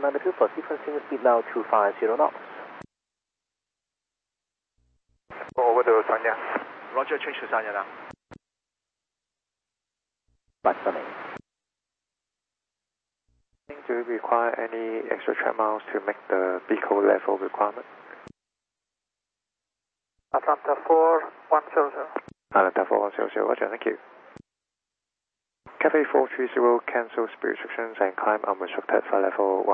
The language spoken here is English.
92 for sequencing speed now 250 knots. Over to Tanya. Roger, change to Tanya now. Right running. Do you require any extra track miles to make the BECO level requirement? Atlanta 4100. Atlanta 4100, Roger, thank you. Cafe 430, cancel speed restrictions and climb unrestricted flight level 1.